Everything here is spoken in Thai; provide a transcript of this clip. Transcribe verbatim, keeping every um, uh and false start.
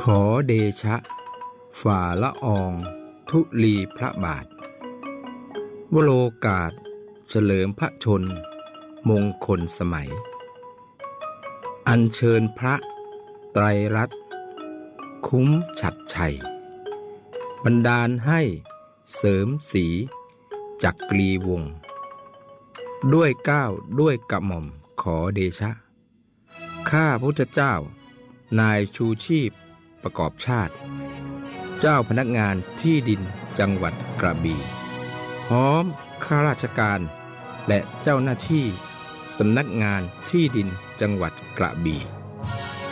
อเดชะฝ่าละอองธุลีพระบาทวโรกาสเฉลิมพระชนมงคลสมัยอัญเชิญพระไตรรัตน์คุ้มฉัตรชัยบันดาลให้เสริมศรีจักรีวงศ์ด้วยเกล้าด้วยกระหม่อมขอเดชะข้าพระพุทธเจ้านายชูชีพประกอบชาติเจ้าพนักงานที่ดินจังหวัดกระบี่พร้อมข้าราชการและเจ้าหน้าที่สำนักงานที่ดินจังหวัดกระบี่